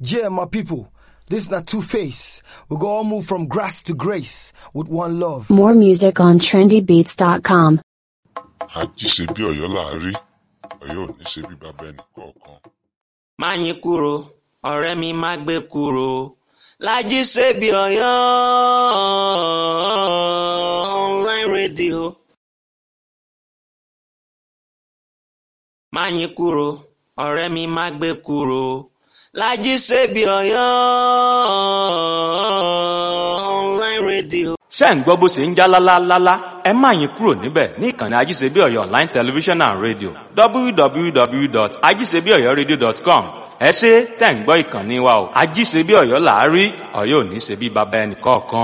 Yeah, my people, this is not Two-Face. We go all move from grass to grace with one love. More music on trendybeats.com. Àjíṣe bí Ọ̀yọ́ là á rí, Ọ̀yọ́ ò ní ṣe bí bàbá ẹnì kọ̀ọ̀kan. Má yín kúrò, ọ̀rẹ́ mi má gbé kúrò. Lájíṣe bí Ọ̀yọ́ online radio. Má yín kúrò, ọ̀rẹ́ mi má gbé kúrò. Lájíṣe bí Ọ̀yọ́ online radio. ṣé ń gbọ́ bó ṣe ń já lálálálá ẹ má yín kúrò níbẹ̀ ní ìkànnì ajíṣebí ọ̀yọ́ online television and radio www.ajíṣebíọ̀yọ́radio.com ẹ ṣé tẹ̀ ń gbọ́ ìkànnì wa o ajíṣebí ọ̀yọ́ là á rí Ọ̀yọ́ ò ní ṣe bí bàbá ẹnì kọ̀ọ̀kan.